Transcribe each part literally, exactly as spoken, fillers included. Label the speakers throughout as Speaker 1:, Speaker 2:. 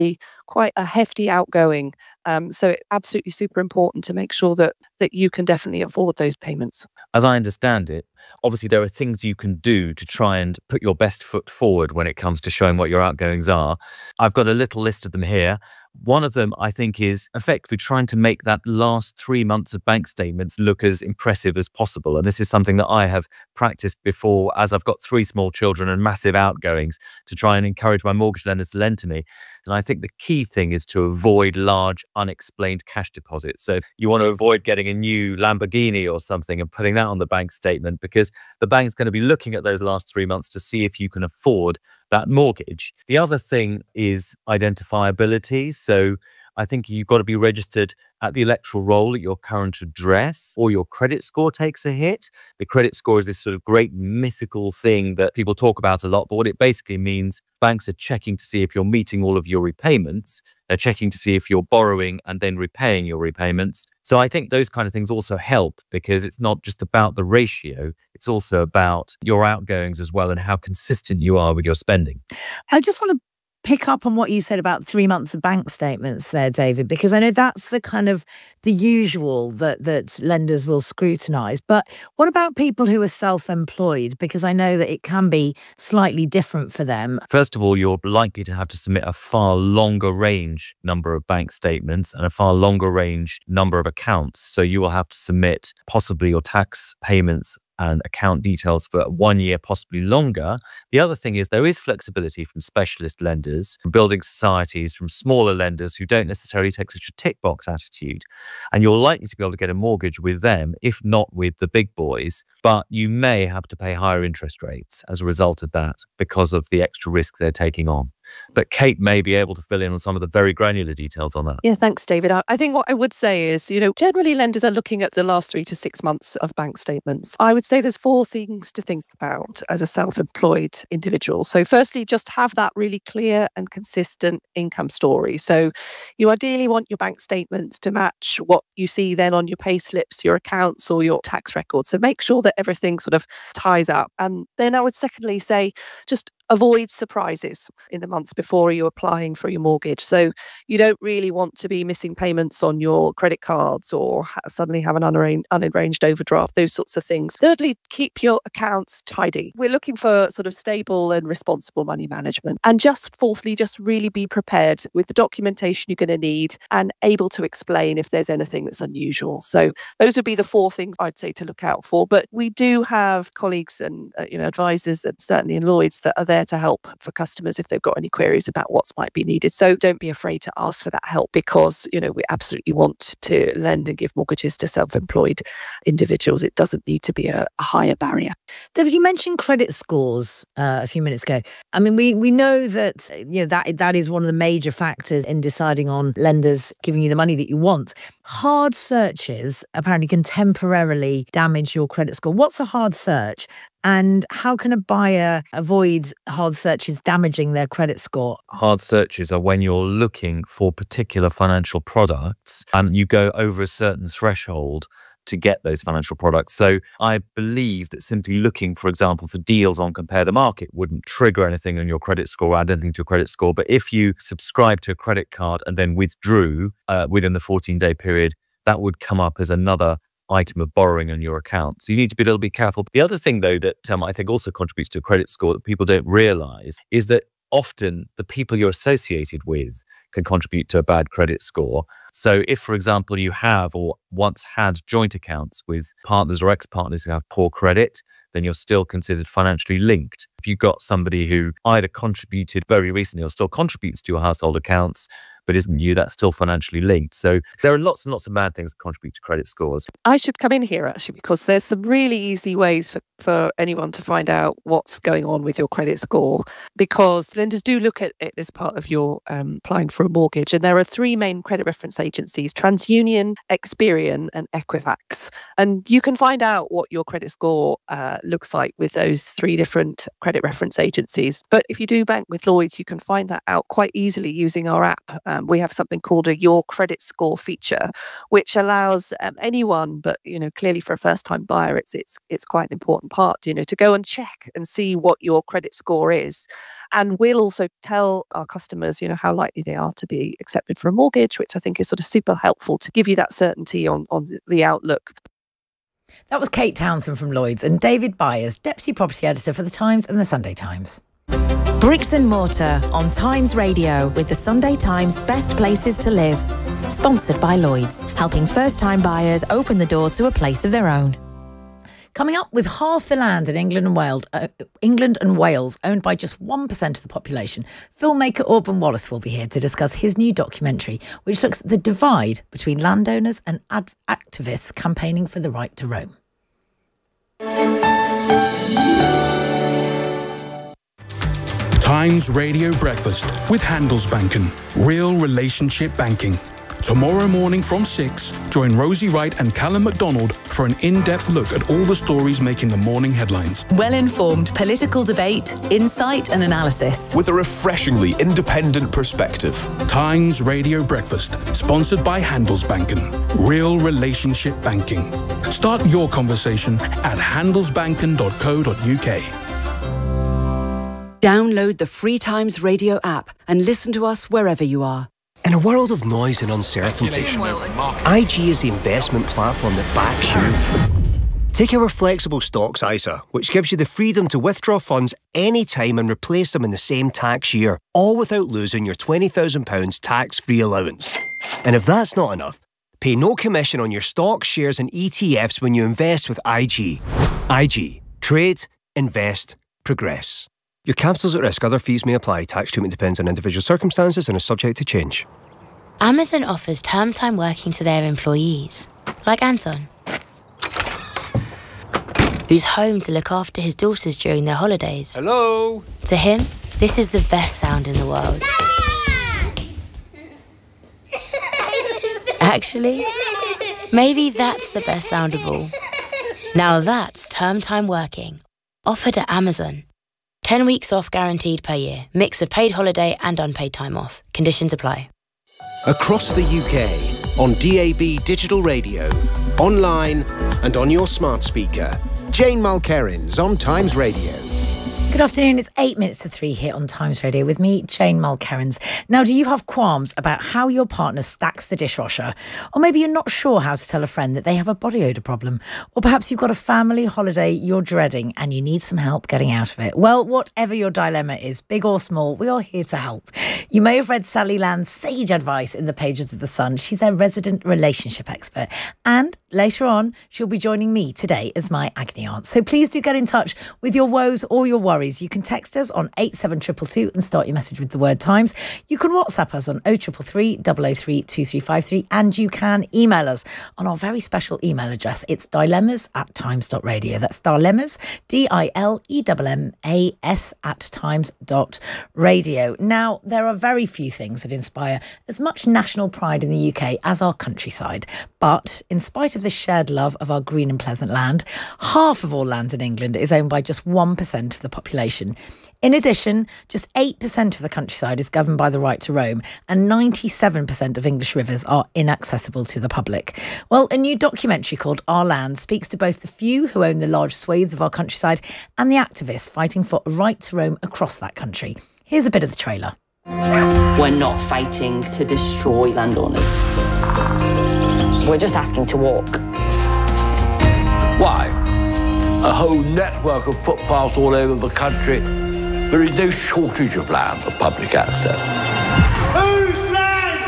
Speaker 1: be quite a hefty outgoing. Um, so it's absolutely super important to make sure that that you can definitely afford those payments.
Speaker 2: As I understand it, obviously there are things you can do to try and put your best foot forward when it comes to showing what your outgoings are. I've got a little list of them here. One of them, I think, is effectively trying to make that last three months of bank statements look as impressive as possible. And this is something that I have practiced before, as I've got three small children and massive outgoings, to try and encourage my mortgage lenders to lend to me. And I think the key thing is to avoid large, unexplained cash deposits. So you want to avoid getting a new Lamborghini or something and putting that on the bank statement, because the bank's going to be looking at those last three months to see if you can afford that mortgage. The other thing is identifiability. So I think you've got to be registered at the electoral roll at your current address, or your credit score takes a hit. The credit score is this sort of great mythical thing that people talk about a lot, but what it basically means, banks are checking to see if you're meeting all of your repayments. They're checking to see if you're borrowing and then repaying your repayments. So I think those kind of things also help, because it's not just about the ratio, it's also about your outgoings as well and how consistent you are with your spending.
Speaker 3: I just want to pick up on what you said about three months of bank statements there, David, because I know that's the kind of the usual that that lenders will scrutinise. But what about people who are self-employed? Because I know that it can be slightly different for them.
Speaker 2: First of all, you're likely to have to submit a far longer range number of bank statements and a far longer range number of accounts. So you will have to submit possibly your tax payments and account details for one year, possibly longer. The other thing is there is flexibility from specialist lenders, from building societies, from smaller lenders who don't necessarily take such a tick box attitude. And you're likely to be able to get a mortgage with them, if not with the big boys, but you may have to pay higher interest rates as a result of that because of the extra risk they're taking on. But Kate may be able to fill in on some of the very granular details on that.
Speaker 1: Yeah, thanks, David. I think what I would say is, you know, generally lenders are looking at the last three to six months of bank statements. I would say there's four things to think about as a self-employed individual. So firstly, just have that really clear and consistent income story. So you ideally want your bank statements to match what you see then on your pay slips, your accounts or your tax records. So make sure that everything sort of ties up. And then I would secondly say, just avoid surprises in the months before you're applying for your mortgage. So you don't really want to be missing payments on your credit cards or ha- suddenly have an unarranged, unarranged overdraft, those sorts of things. Thirdly, keep your accounts tidy. We're looking for sort of stable and responsible money management. And just fourthly, just really be prepared with the documentation you're going to need and able to explain if there's anything that's unusual. So those would be the four things I'd say to look out for. But we do have colleagues and uh, you know advisors, and certainly in Lloyds, that are there to help for customers if they've got any queries about what might be needed. So don't be afraid to ask for that help, because, you know, we absolutely want to lend and give mortgages to self-employed individuals. It doesn't need to be a, a higher barrier.
Speaker 3: David, you mentioned credit scores uh, a few minutes ago. I mean, we we know that, you know, that that is one of the major factors in deciding on lenders giving you the money that you want. Hard searches apparently can temporarily damage your credit score. What's a hard search? And how can a buyer avoid hard searches damaging their credit score?
Speaker 2: Hard searches are when you're looking for particular financial products and you go over a certain threshold to get those financial products. So I believe that simply looking, for example, for deals on Compare the Market wouldn't trigger anything on your credit score, add anything to your credit score. But if you subscribe to a credit card and then withdrew uh, within the fourteen-day period, that would come up as another item of borrowing on your account. So you need to be a little bit careful. The other thing, though, that um, I think also contributes to a credit score that people don't realize is that often the people you're associated with can contribute to a bad credit score. So if, for example, you have or once had joint accounts with partners or ex-partners who have poor credit, then you're still considered financially linked. If you've got somebody who either contributed very recently or still contributes to your household accounts, but isn't you, that's still financially linked. So there are lots and lots of bad things that contribute to credit scores.
Speaker 1: I should come in here actually, because there's some really easy ways for, for anyone to find out what's going on with your credit score, because lenders do look at it as part of your um, applying for a mortgage. And there are three main credit reference agencies: TransUnion, Experian and Equifax. And you can find out what your credit score uh, looks like with those three different credit reference agencies. But if you do bank with Lloyds, you can find that out quite easily using our app. Um, um, we have something called a Your Credit Score feature, which allows um, anyone, but you know, clearly for a first-time buyer, it's it's it's quite an important part, you know, to go and check and see what your credit score is. And we'll also tell our customers, you know, how likely they are to be accepted for a mortgage, which I think is sort of super helpful to give you that certainty on on the outlook.
Speaker 3: That was Kate Townsend from Lloyds and David Byers, Deputy Property Editor for The Times and The Sunday Times.
Speaker 4: Bricks and Mortar on Times Radio with the Sunday Times Best Places to Live. Sponsored by Lloyds, helping first-time buyers open the door to a place of their own.
Speaker 3: Coming up, with half the land in England and Wales, uh, England and Wales owned by just one percent of the population, filmmaker Auburn Wallace will be here to discuss his new documentary, which looks at the divide between landowners and ad- activists campaigning for the right to roam.
Speaker 5: Times Radio Breakfast with Handelsbanken. Real relationship banking. Tomorrow morning from six, join Rosie Wright and Callum MacDonald for an in-depth look at all the stories making the morning headlines.
Speaker 4: Well-informed political debate, insight and analysis.
Speaker 6: With a refreshingly independent perspective.
Speaker 5: Times Radio Breakfast, sponsored by Handelsbanken. Real relationship banking. Start your conversation at handelsbanken dot co dot uk.
Speaker 7: Download the free Times Radio app and listen to us wherever you are.
Speaker 8: In a world of noise and uncertainty, I G is the investment platform that backs you. Take our flexible stocks I S A, which gives you the freedom to withdraw funds anytime and replace them in the same tax year, all without losing your twenty thousand pounds tax-free allowance. And if that's not enough, pay no commission on your stocks, shares and E T Fs when you invest with I G. I G. Trade, invest, progress. Your capital's at risk. Other fees may apply. Tax treatment depends on individual circumstances and is subject to change.
Speaker 9: Amazon offers term time working to their employees, like Anton, who's home to look after his daughters during their holidays.
Speaker 10: Hello?
Speaker 9: To him, this is the best sound in the world. Actually, maybe that's the best sound of all. Now that's term time working, offered at Amazon. ten weeks off guaranteed per year. Mix of paid holiday and unpaid time off. Conditions apply.
Speaker 11: Across the U K, on D A B digital radio, online and on your smart speaker. Jane Mulkerrins on Times Radio.
Speaker 3: Good afternoon, it's eight minutes to three here on Times Radio with me, Jane Mulkerrins. Now, do you have qualms about how your partner stacks the dishwasher? Or maybe you're not sure how to tell a friend that they have a body odour problem? Or perhaps you've got a family holiday you're dreading and you need some help getting out of it? Well, whatever your dilemma is, big or small, we are here to help. You may have read Sally Land's sage advice in the pages of The Sun. She's their resident relationship expert. And later on, she'll be joining me today as my agony aunt. So please do get in touch with your woes or your worries. You can text us on eight seven two two two and start your message with the word Times. You can WhatsApp us on oh three three three, double oh three, two three five three and you can email us on our very special email address. It's dilemmas at times dot radio. That's dilemmas, D I L E M M A S at times dot radio. Now, there are very few things that inspire as much national pride in the U K as our countryside. But in spite of this shared love of our green and pleasant land, half of all land in England is owned by just one percent of the population. In addition, just eight percent of the countryside is governed by the right to roam and ninety-seven percent of English rivers are inaccessible to the public. Well, a new documentary called Our Land speaks to both the few who own the large swathes of our countryside and the activists fighting for a right to roam across that country. Here's a bit of the trailer.
Speaker 12: We're not fighting to destroy landowners. We're just asking to walk.
Speaker 10: Why? A whole network of footpaths all over the country. There is no shortage of land for public access.
Speaker 13: Whose land?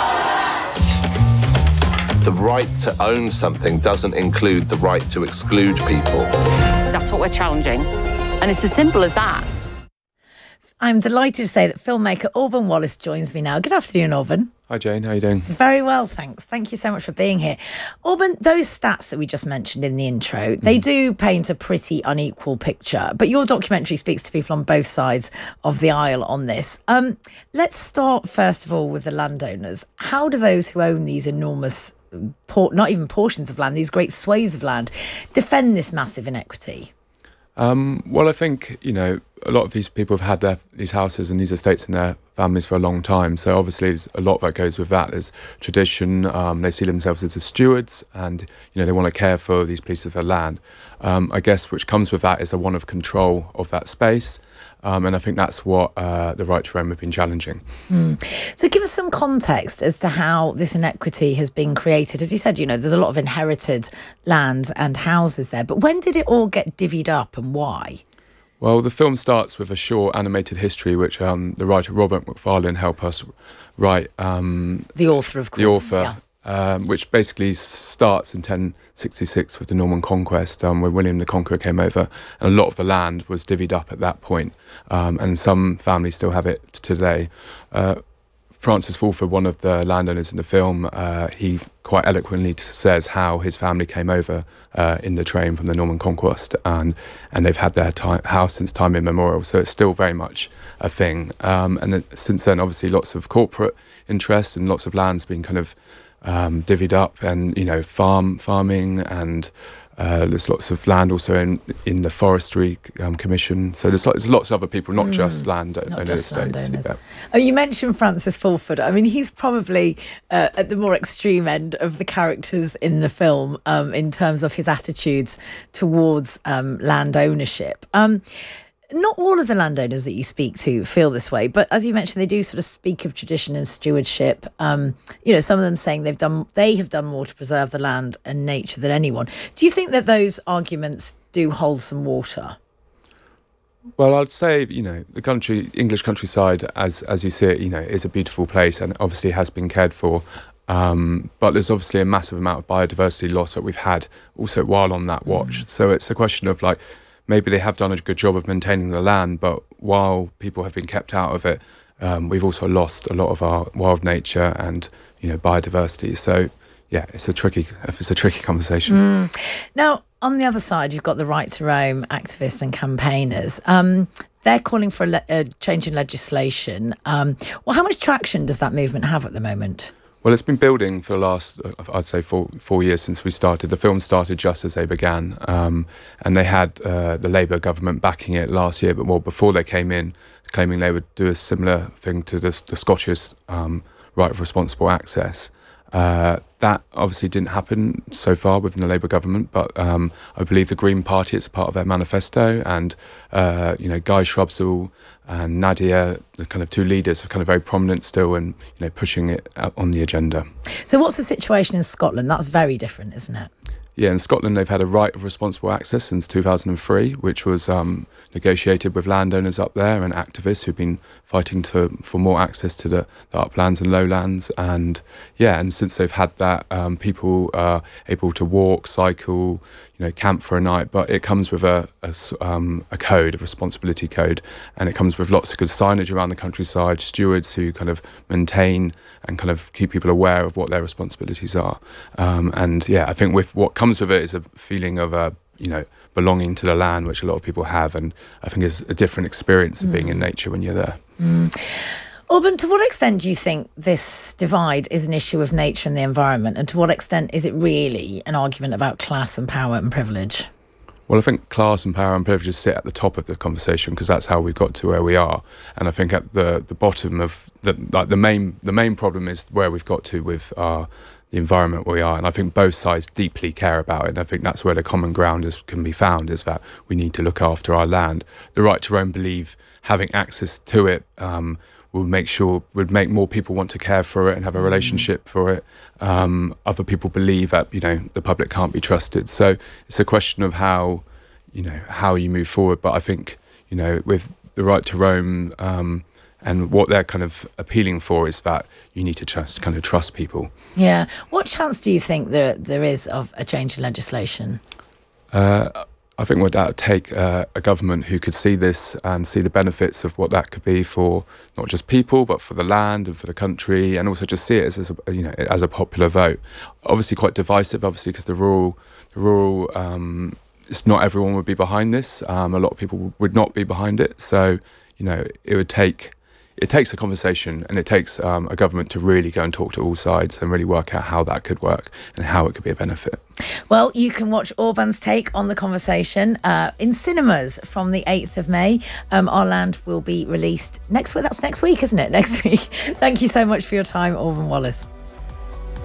Speaker 14: The right to own something doesn't include the right to exclude people.
Speaker 12: That's what we're challenging. And it's as simple as that.
Speaker 3: I'm delighted to say that filmmaker Auburn Wallace joins me now. Good afternoon, Auburn.
Speaker 15: Hi, Jane. How are you doing?
Speaker 3: Very well, thanks. Thank you so much for being here. Auburn, those stats that we just mentioned in the intro, they mm. do paint a pretty unequal picture, but your documentary speaks to people on both sides of the aisle on this. Um, let's start, first of all, with the landowners. How do those who own these enormous, por- not even portions of land, these great swathes of land, defend this massive inequity?
Speaker 15: Um, well, I think, you know, a lot of these people have had their, these houses and these estates in their families for a long time. So obviously there's a lot that goes with that. There's tradition. Um, they see themselves as the stewards, and you know they want to care for these pieces of land. Um, I guess which comes with that is a want of control of that space. Um, and I think that's what uh, the Right to Roam have been challenging.
Speaker 3: Mm. So give us some context as to how this inequity has been created. As you said, you know, there's a lot of inherited land and houses there. But when did it all get divvied up and why?
Speaker 15: Well, the film starts with a short animated history, which um, the writer Robert Macfarlane helped us write. Um,
Speaker 3: the author, of course.
Speaker 15: The author.
Speaker 3: Yeah.
Speaker 15: Um, which basically starts in ten sixty-six with the Norman Conquest, um, when William the Conqueror came over, and a lot of the land was divvied up at that point, um, and some families still have it today. Uh, Francis Fulford, one of the landowners in the film, uh, he quite eloquently says how his family came over uh, in the train from the Norman Conquest, and and they've had their time, house since time immemorial, so it's still very much a thing. Um, and then, since then, obviously, lots of corporate interest and lots of land's been kind of Um, divvied up, and you know farm farming, and uh, there's lots of land also in in the forestry um, commission. So there's, there's lots of other people, not mm, just land not just estates. Yeah.
Speaker 3: Oh, you mentioned Francis Fulford. I mean, he's probably uh, at the more extreme end of the characters in the film um, in terms of his attitudes towards um, land ownership. Um, Not all of the landowners that you speak to feel this way, but as you mentioned, they do sort of speak of tradition and stewardship. Um, you know, some of them saying they've done, they have done more to preserve the land and nature than anyone. Do you think that those arguments do hold some water?
Speaker 15: Well, I'd say, you know, the country, English countryside, as as you see it, you know, is a beautiful place and obviously has been cared for. Um, but there's obviously a massive amount of biodiversity loss that we've had also while on that watch. Mm. So it's a question of like, maybe they have done a good job of maintaining the land, but while people have been kept out of it, um, we've also lost a lot of our wild nature and, you know, biodiversity. So, yeah, it's a tricky, it's a tricky conversation.
Speaker 3: Mm. Now, on the other side, you've got the Right to Roam activists and campaigners. Um, they're calling for a, le- a change in legislation. Um, well, how much traction does that movement have at the moment?
Speaker 15: Well, it's been building for the last, I'd say, four, four years since we started. The film started just as they began, um, and they had uh, the Labour government backing it last year, but more before they came in, claiming they would do a similar thing to the, the Scottish um, right of responsible access. Uh, that obviously didn't happen so far within the Labour government, but um, I believe the Green Party, it's a part of their manifesto, and uh, you know, Guy Shrubsall and Nadia, the kind of two leaders, are kind of very prominent still, and you know, pushing it on the agenda.
Speaker 3: So, what's the situation in Scotland? That's very different, isn't it?
Speaker 15: Yeah, in Scotland they've had a right of responsible access since two thousand three, which was um, negotiated with landowners up there and activists who've been fighting to for more access to the, the uplands and lowlands. And yeah, and since they've had that, um, people are able to walk, cycle, you know, camp for a night. But it comes with a a, um, a code, a responsibility code, and it comes with lots of good signage around the countryside, stewards who kind of maintain and kind of keep people aware of what their responsibilities are. Um, and yeah, I think with what comes with it is a feeling of a, you know, belonging to the land, which a lot of people have, and I think is a different experience of mm. being in nature when you're there.
Speaker 3: Mm. Alban, to what extent do you think this divide is an issue of nature and the environment, and to what extent is it really an argument about class and power and privilege?
Speaker 15: Well, I think class and power and privilege sit at the top of the conversation because that's how we got to where we are. And I think at the the bottom of the like the main the main problem is where we've got to with our the environment we are. And I think both sides deeply care about it. And I think that's where the common ground is, can be found, is that we need to look after our land. The Right to Roam believe having access to it um, would make sure would make more people want to care for it and have a relationship for it. Um, other people believe that, you know, the public can't be trusted. So it's a question of how, you know, how you move forward. But I think, you know, with the Right to Roam um, and what they're kind of appealing for is that you need to just kind of trust people.
Speaker 3: Yeah. What chance do you think there there is of a change in legislation?
Speaker 15: Uh, I think would that take uh, a government who could see this and see the benefits of what that could be for not just people, but for the land and for the country, and also just see it as, as a, you know, as a popular vote. Obviously, quite divisive. Obviously, because the rural, the rural, um, it's not everyone would be behind this. Um, a lot of people would not be behind it. So, you know, it would take it takes a conversation, and it takes um, a government to really go and talk to all sides and really work out how that could work and how it could be a benefit.
Speaker 3: Well, you can watch Orban's take on the conversation uh, in cinemas from the eighth of May. Um, Our Land will be released next week. That's next week, isn't it? Next week. Thank you so much for your time, Orban Wallace.